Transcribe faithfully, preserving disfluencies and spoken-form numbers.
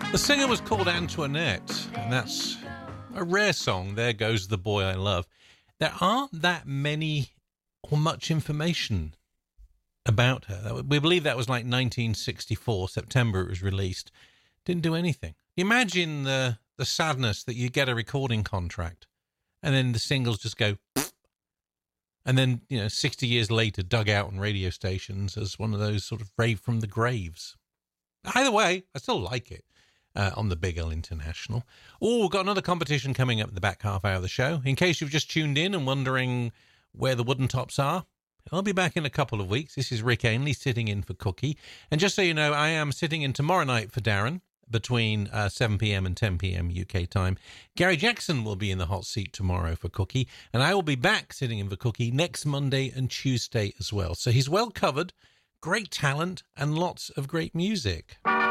The singer was called Antoinette, and that's a rare song. There Goes the Boy I Love. There aren't that many or much information about her. We believe that was like nineteen sixty-four, September it was released. Didn't do anything. Imagine the, the sadness that you get a recording contract and then the singles just go, and then, you know, sixty years later dug out on radio stations as one of those sort of rave from the graves. Either way, I still like it. Uh, on the Big L International. Oh, we've got another competition coming up in the back half hour of the show. In case you've just tuned in and wondering where the Wooden Tops are, I'll be back in a couple of weeks. This is Rick Ainley sitting in for Cookie. And just so you know, I am sitting in tomorrow night for Darren between uh, seven p.m. and ten p.m. U K time. Gary Jackson will be in the hot seat tomorrow for Cookie. And I will be back sitting in for Cookie next Monday and Tuesday as well. So he's well covered, great talent, and lots of great music.